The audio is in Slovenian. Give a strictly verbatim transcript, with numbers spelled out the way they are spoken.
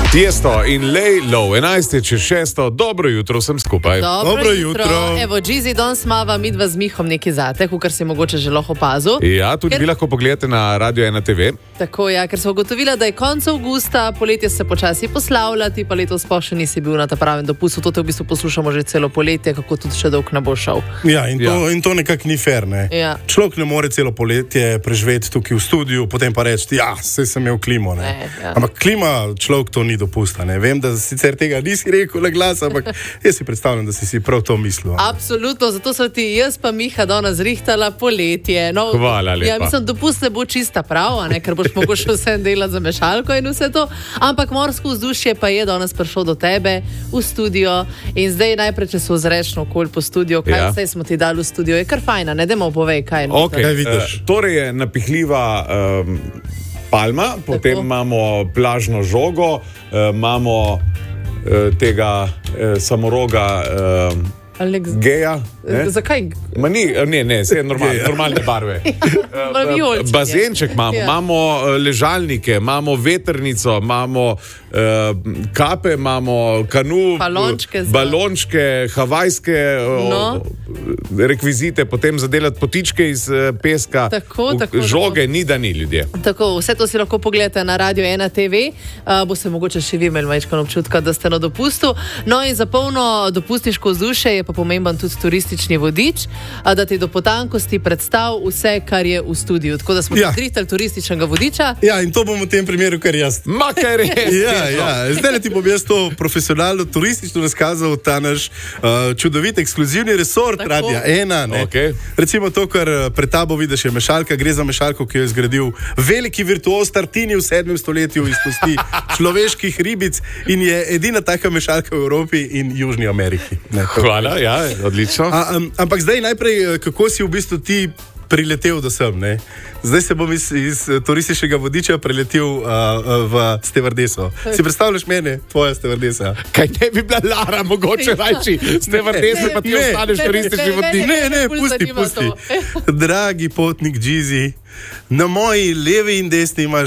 Tiesto in Lej Low, enajst čez šesto, dobro jutro vsem skupaj. Dobro, Dobro jutro. jutro. Evo, Džizi, danes smava midva z Mihom neki zate, kar si mogoče že lahko opazil. Ja, tudi Ker- vi lahko pogledate na Radio ena te ve. Tako, ja, ker smo ugotovila, da je konec avgusta, poletje se počasi poslavljati, pa letos pa še nisi bil na ta pravem dopustu. To te v bistvu poslušamo že celo poletje, kako tudi še dolgo ne bo šel. Ja, in to, Ja. in to nekako ni fair. Ne? Ja. Človek ne more celo poletje preživeti tukaj v studiu, potem pa reči, ja, saj sem imel klimo. Ne? Ne, ja. Ampak klima človek to ni dopusta. Ne? Vem, da sicer tega nisi rekel na glas, ampak jaz si predstavljam, da si si prav to mislil. a ne? Absolutno, zato so ti jaz pa Miha danes rihtala poletje. No, Hvala lepa. Ja, mislim, dopust ne bo čista prav, a ne, ker boš mogoče vse delati za mešalko in vse to, ampak morsko vzdušje pa je danes prišlo do tebe v studio in zdaj najprej, če se ozreš okolj po studiu, kaj Ja. vse smo ti dali v studio, je kar fajna, ne demo povej, kaj je. Okay. Kaj vidiš? Uh, torej je napihljiva um, palma, potem Tako. imamo plažno žogo, uh, imamo uh, tega uh, samoroga uh, Aleks, geja. Ne? zakaj? Ma ni, ne, ne, vse je normalne, normalne barve. Vijoliček je. Bazenček imamo, Ja. imamo eh, ležalnike, imamo vetrnico, imamo uh, kape, imamo kanu, Balončke za- balončke, havajske uh, No. rekvizite, potem zadelati potičke iz uh, peska. Tako, V- tako, Žoge ni, da ni ljudje. Tako, vse to si lahko pogledate na Radio ena te ve, uh, bo se mogoče še vi imeli majčkano občutka, da ste na dopustu. No in za polno dopustniško vzdušje je pa pomemben tudi turistični vodič, uh, da ti do potankosti predstav vse, kar je v studiu. Tako da smo Ja. ja. zrihtali turističnega vodiča. Ja, in to bom v tem primeru kar jaz. Ma kaj res? Ja, ja. Zdaj ti bom jaz to profesionalno, turistično razkazal, ta naš uh, čudovit, ekskluzivni resort Tako. Radia ena. ne. Okej. Recimo to, kar uh, pred tabo vidiš, je mešalka. Gre za mešalko, ki jo je zgradil veliki virtuoz Tartini v sedmem stoletju iz kosti človeških ribic in je edina taka mešalka v Evropi in Južni Ameriki. Ne, to- Hvala, ja, odlično. A, um, ampak zdaj najprej, eh, kako si v bistvu ti priletel do sem? Ne? Zdaj se bom iz, iz eh, turističnega vodiča preletel uh, uh, v stevardeso. Si predstavljaš mene, tvoja stevardesa? Kaj ne bi bila Lara, mogoče rajči, ste vrtesi, pa ti Ne, ostaneš ne, turistični ne, vodnik. Ne, ne, Ful pusti, zanima pusti. to. Dragi potnik Džizi, na moji levi in desni imaš